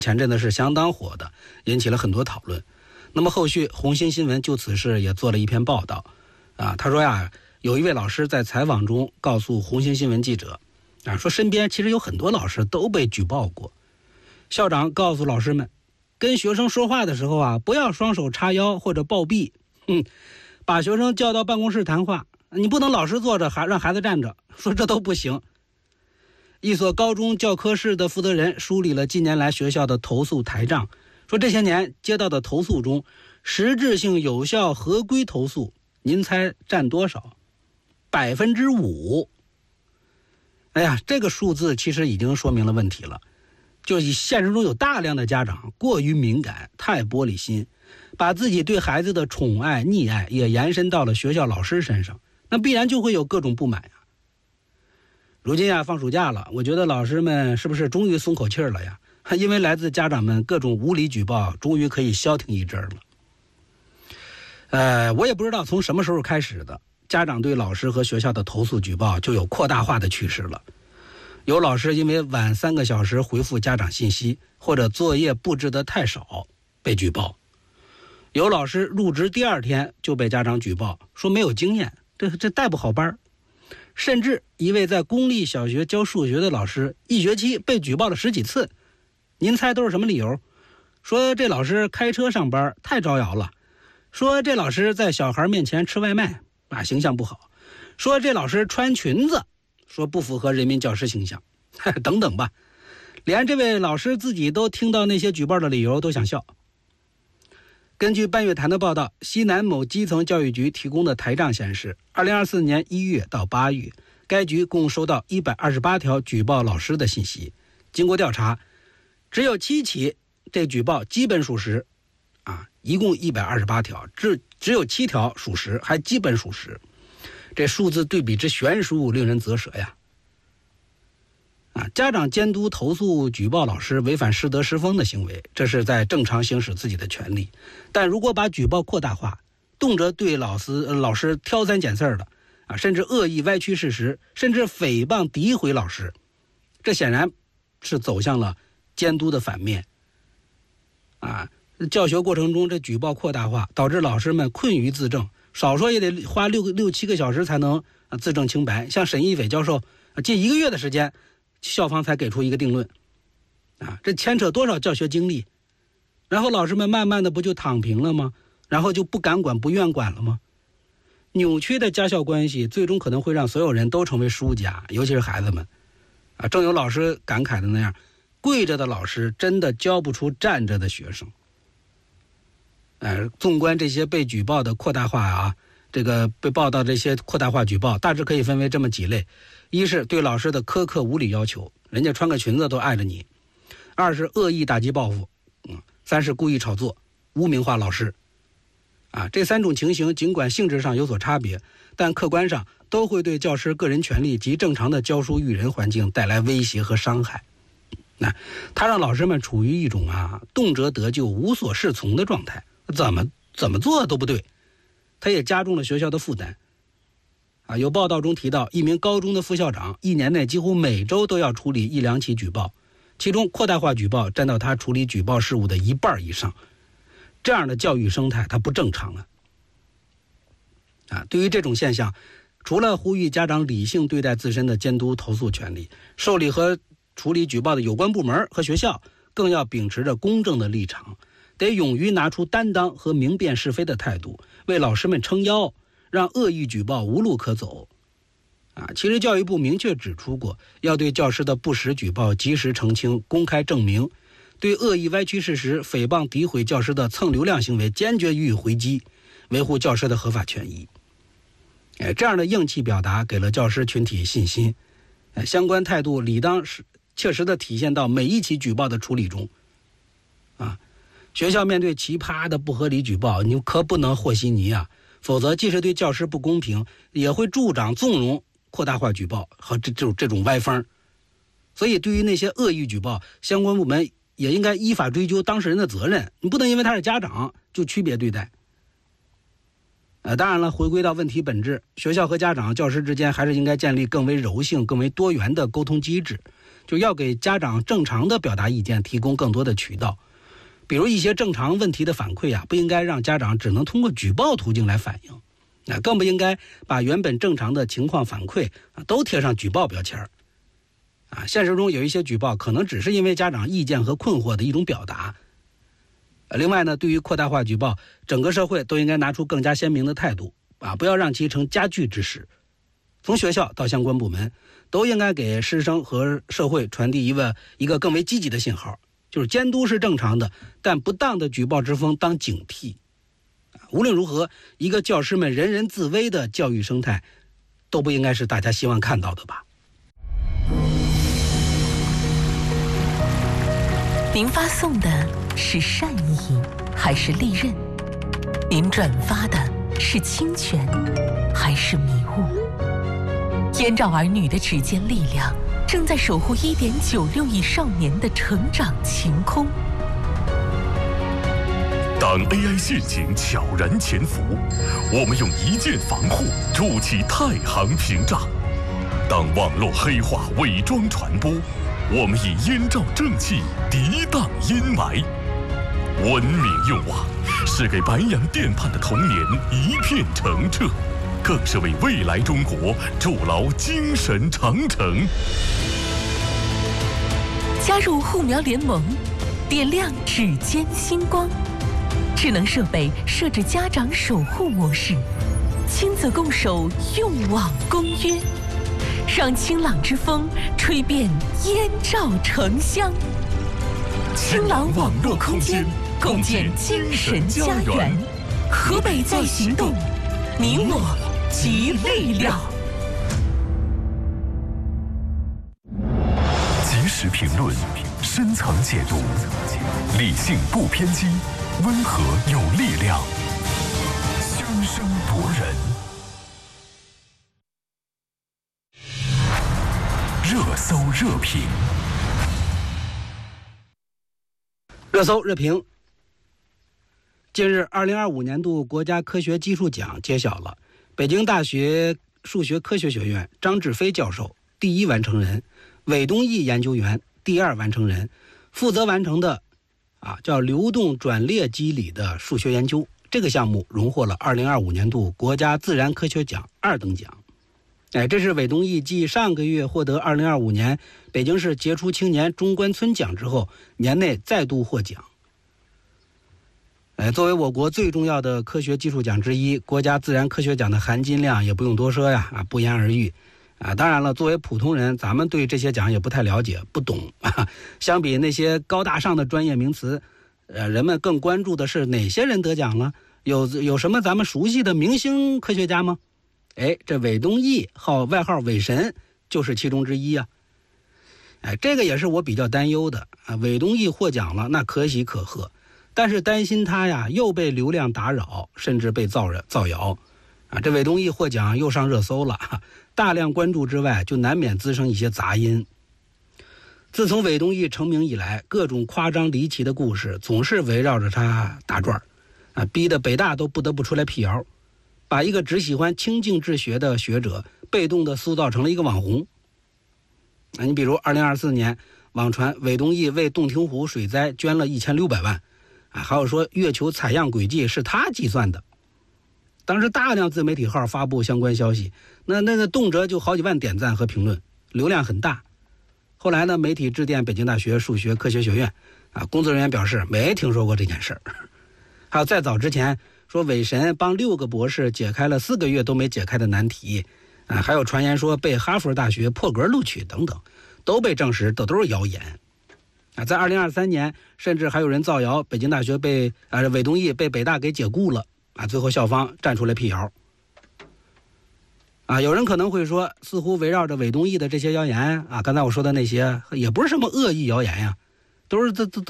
前阵子是相当火的，引起了很多讨论。那么后续红星新闻就此事也做了一篇报道他说有一位老师在采访中告诉红星新闻记者说身边其实有很多老师都被举报过。校长告诉老师们，跟学生说话的时候不要双手叉腰或者抱臂，把学生叫到办公室谈话，你不能老师坐着还让孩子站着，说这都不行。一所高中教科室的负责人梳理了近年来学校的投诉台账，说这些年接到的投诉中，实质性有效合规投诉，您猜占多少？5%。这个数字其实已经说明了问题了，就是现实中有大量的家长过于敏感，太玻璃心，把自己对孩子的宠爱溺爱也延伸到了学校老师身上，那必然就会有各种不满如今放暑假了，我觉得老师们是不是终于松口气了呀？因为来自家长们各种无理举报，终于可以消停一阵了。我也不知道从什么时候开始的，家长对老师和学校的投诉举报就有扩大化的趋势了。有老师因为晚3个小时回复家长信息，或者作业布置得太少被举报。有老师入职第2天就被家长举报，说没有经验，这带不好班。甚至一位在公立小学教数学的老师，1学期被举报了10几次。您猜都是什么理由？说这老师开车上班太招摇了，说这老师在小孩面前吃外卖形象不好，说这老师穿裙子说不符合人民教师形象等等吧。连这位老师自己都听到那些举报的理由都想笑。根据半月谈的报道，西南某基层教育局提供的台账显示，2024年1月到8月，该局共收到128条举报老师的信息。经过调查，只有7起这举报基本属实一共128条，只有7条属实，还基本属实。这数字对比之悬殊，令人啧舌呀。家长监督投诉举报老师违反师德师风的行为，这是在正常行使自己的权利。但如果把举报扩大化，动辄对老师挑三拣四的甚至恶意歪曲事实，甚至诽谤诋毁老师，这显然是走向了监督的反面教学过程中这举报扩大化，导致老师们困于自证，少说也得花6、7个小时才能自证清白。像沈一斐教授近1个月的时间，校方才给出一个定论这牵扯多少教学精力，然后老师们慢慢的不就躺平了吗？然后就不敢管不愿管了吗？扭曲的家校关系最终可能会让所有人都成为输家，尤其是孩子们正有老师感慨的那样，跪着的老师真的教不出站着的学生。纵观这些被举报的扩大化这个被报道这些扩大化举报，大致可以分为这么几类：一是对老师的苛刻无理要求，人家穿个裙子都碍着你；二是恶意打击报复；三是故意炒作，污名化老师。这3种情形尽管性质上有所差别，但客观上都会对教师个人权利及正常的教书育人环境带来威胁和伤害。他让老师们处于一种动辄得咎、无所适从的状态，怎么做都不对。他也加重了学校的负担。有报道中提到，一名高中的副校长1年内几乎每周都要处理1、2起举报，其中扩大化举报占到他处理举报事务的1半以上。这样的教育生态它不正常对于这种现象，除了呼吁家长理性对待自身的监督投诉权利，受理和处理举报的有关部门和学校更要秉持着公正的立场，得勇于拿出担当和明辨是非的态度，为老师们撑腰，让恶意举报无路可走。其实教育部明确指出过，要对教师的不实举报及时澄清、公开证明，对恶意歪曲事实、诽谤诋毁教师的蹭流量行为坚决予以回击，维护教师的合法权益。这样的硬气表达给了教师群体信心，相关态度理当切实地体现到每一起举报的处理中。学校面对奇葩的不合理举报，你可不能和稀泥否则既是对教师不公平，也会助长纵容扩大化举报和这种歪风。所以对于那些恶意举报，相关部门也应该依法追究当事人的责任，你不能因为他是家长就区别对待。当然了，回归到问题本质，学校和家长、教师之间还是应该建立更为柔性、更为多元的沟通机制， 就要给家长正常的表达意见提供更多的渠道。比如一些正常问题的反馈不应该让家长只能通过举报途径来反映，更不应该把原本正常的情况反馈都贴上举报标签。现实中有一些举报可能只是因为家长意见和困惑的一种表达。另外呢，对于扩大化举报，整个社会都应该拿出更加鲜明的态度，不要让其成加剧之势。从学校到相关部门，都应该给师生和社会传递一个更为积极的信号，就是监督是正常的，但不当的举报之风当警惕。无论如何，一个教师们人人自危的教育生态，都不应该是大家希望看到的吧。 您发送的是善意还是利刃？您转发的是侵权还是迷雾？燕赵儿女的指尖力量正在守护1.96亿少年的成长晴空。 当 AI 陷阱悄然潜伏，我们用一键防护筑起太行屏障；当网络黑化伪装传播，我们以燕赵正气涤荡阴霾。文明用网是给白洋淀畔的童年一片澄澈，更是为未来中国筑牢精神长城。 加入护苗联盟，点亮指尖星光。智能设备设置家长守护模式，亲子共守用网公约，让清朗之风吹遍燕赵城乡。清朗网络空间，共建精神家园。河北在行动，你我集力量。 及时评论，深层解读，理性不偏激，温和有力量，声声夺人。热搜热评， 热搜热评。近日，2025年度国家科学技术奖揭晓了，北京大学数学科学学院张志飞教授第一完成人，韦东奕研究员第二完成人，负责完成的叫流动转列机理的数学研究，这个项目荣获了2025年度国家自然科学奖2等奖。这是韦东奕继上个月获得2025年北京市杰出青年中关村奖之后，年内再度获奖。作为我国最重要的科学技术奖之一，国家自然科学奖的含金量也不用多说呀，不言而喻。当然了，作为普通人，咱们对这些奖也不太了解，不懂。相比那些高大上的专业名词，人们更关注的是哪些人得奖了？有什么咱们熟悉的明星科学家吗？这韦东奕外号韦神就是其中之一啊。这个也是我比较担忧的啊。韦东奕获奖了，那可喜可贺，但是担心他又被流量打扰，甚至被造谣啊。这韦东奕获奖又上热搜了，大量关注之外，就难免滋生一些杂音。自从韦东奕成名以来，各种夸张离奇的故事总是围绕着他打转逼得北大都不得不出来辟谣，把一个只喜欢清静治学的学者被动地塑造成了一个网红。你比如2024年网传韦东奕为洞庭湖水灾捐了1600万还有说月球采样轨迹是他计算的。当时大量自媒体号发布相关消息，那动辄就好几万点赞和评论，流量很大。后来呢，媒体致电北京大学数学科学学院工作人员表示没听说过这件事儿。还有再早之前说韦神帮6个博士解开了4个月都没解开的难题还有传言说被哈佛大学破格录取等等，都被证实都是谣言在2023年，甚至还有人造谣北京大学韦东奕被北大给解雇了最后校方站出来辟谣有人可能会说，似乎围绕着韦东奕的这些谣言刚才我说的那些也不是什么恶意谣言呀，都